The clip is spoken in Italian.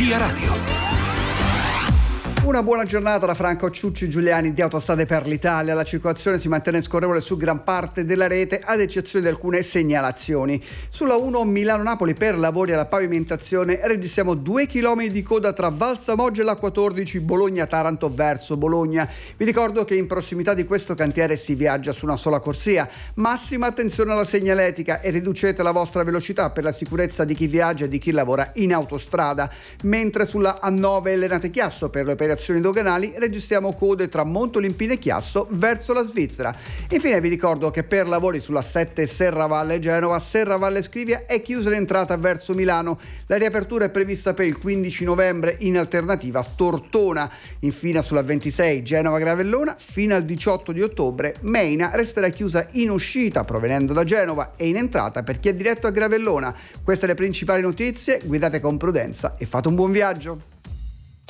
Via Radio. Una buona giornata da Franco Ciucci Giuliani di Autostrade per l'Italia. La circolazione si mantiene scorrevole su gran parte della rete, ad eccezione di alcune segnalazioni. Sulla 1 Milano-Napoli per lavori alla pavimentazione registriamo 2 km di coda tra Valsamoggia e la 14 Bologna-Taranto verso Bologna. Vi ricordo che in prossimità di questo cantiere si viaggia su una sola corsia. Massima attenzione alla segnaletica e riducete la vostra velocità per la sicurezza di chi viaggia e di chi lavora in autostrada. Mentre sulla A9 Lenate-Chiasso per le operazioni doganali registriamo code tra Montolimpino e Chiasso verso la Svizzera. Infine vi ricordo che per lavori sulla 7 Serravalle Genova, Serravalle Scrivia è chiusa l'entrata verso Milano. La riapertura è prevista per il 15 novembre in alternativa Tortona. Infine sulla 26 Genova Gravellona fino al 18 di ottobre Meina resterà chiusa in uscita provenendo da Genova e in entrata per chi è diretto a Gravellona. Queste le principali notizie, guidate con prudenza e fate un buon viaggio.